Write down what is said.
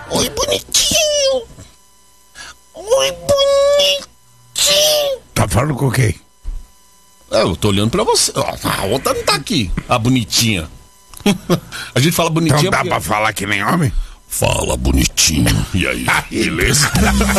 Oi, bonitinho. Oi, bonitinho. Tá falando com quem? Eu tô olhando pra você. A outra não tá aqui. A bonitinha. A gente fala bonitinha. Então dá pra falar que nem homem? Fala, bonitinho. E aí, beleza?